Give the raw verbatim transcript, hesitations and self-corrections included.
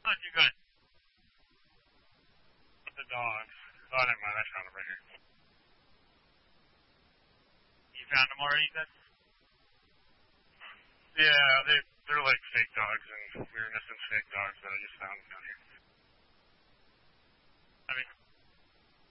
Not too good. The dogs. Oh, never mind. I found them right here. You found them already, then? Yeah, they, they're like fake dogs, and we were missing fake dogs, but I just found them down here. I mean...